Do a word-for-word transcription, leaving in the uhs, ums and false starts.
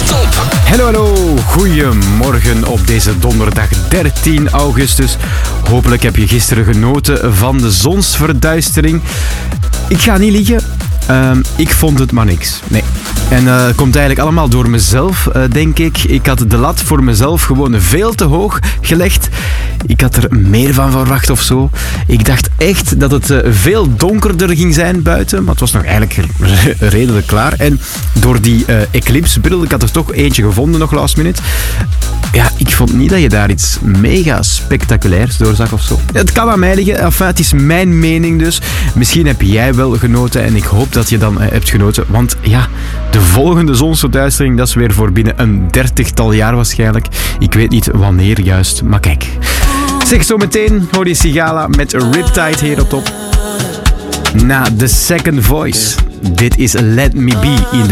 Top. Hallo, hallo. Goedemorgen op deze donderdag dertien augustus. Hopelijk heb je gisteren genoten van de zonsverduistering. Ik ga niet liegen. Uh, ik vond het maar niks. Nee. En dat uh, komt eigenlijk allemaal door mezelf, uh, denk ik. Ik had de lat voor mezelf gewoon veel te hoog gelegd. Ik had er meer van verwacht of zo. Ik dacht echt dat het uh, veel donkerder ging zijn buiten. Maar het was nog eigenlijk redelijk klaar. En door die uh, eclipsebril, ik had er toch eentje gevonden nog last minute. Ja, ik vond niet dat je daar iets mega spectaculairs door zag of zo. Het kan aan mij liggen. Enfin, het is mijn mening dus. Misschien heb jij wel genoten en ik hoop dat je dan uh, hebt genoten. Want ja, de volgende zonsverduistering, dat is weer voor binnen een dertigtal jaar waarschijnlijk. Ik weet niet wanneer juist, maar kijk. Zeg, zo meteen hoor je Sigala met Riptide hier op top. Na The Second Voice. Dit is Let Me Be in de